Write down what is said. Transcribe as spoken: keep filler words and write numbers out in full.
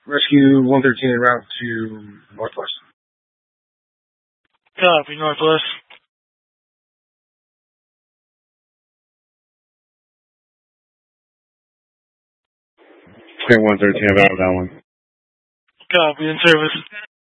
Rescue one thirteen en route to Northwest. Copy, Northwest. Okay, one thirteen, about that one. Copy, in service.